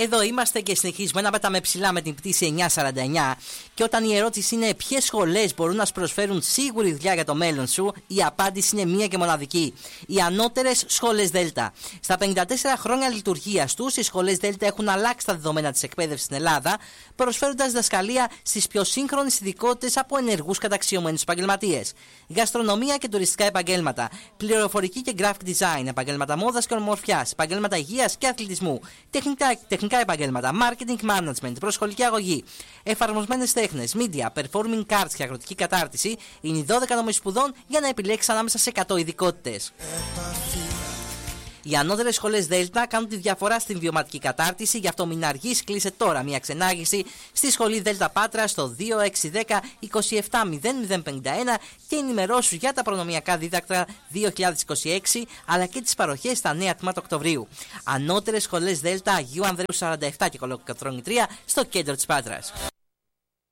Εδώ είμαστε και συνεχίζουμε να πετάμε ψηλά με την πτήση 949. Και όταν η ερώτηση είναι ποιες σχολές μπορούν να σου προσφέρουν σίγουρη δουλειά για το μέλλον σου, η απάντηση είναι μία και μοναδική. Οι ανώτερες σχολές Δέλτα. Στα 54 χρόνια λειτουργίας τους, οι σχολές Δέλτα έχουν αλλάξει τα δεδομένα της εκπαίδευσης στην Ελλάδα, προσφέροντας διδασκαλία στις πιο σύγχρονες ειδικότητες από ενεργούς καταξιωμένους επαγγελματίες. Γαστρονομία και τουριστικά επαγγέλματα, πληροφορική και graphic design, επαγγέλματα μόδας και ομορφιάς, επαγγέλματα υγείας και αθλητισμού, τεχνικά επαγγέλματα, marketing management, προσχολική αγωγή, εφαρμοσμένες τέχνες, media, performing arts και αγροτική κατάρτιση είναι οι 12 τομείς σπουδών για να επιλέξεις ανάμεσα σε 100 ειδικότητες. Οι ανώτερες σχολές Δέλτα κάνουν τη διαφορά στην βιωματική κατάρτιση, γι' αυτό μην αργείς, κλείσε τώρα μια ξενάγηση στη σχολή Δέλτα Πάτρα στο 2610 270051 και ενημερώσου για τα προνομιακά δίδακτρα 2026 αλλά και τις παροχές στα νέα τμήματα Οκτωβρίου. Ανώτερες σχολές Δέλτα Αγίου Ανδρέου 47 και Κολοκατρώνη 3 στο κέντρο της Πάτρας.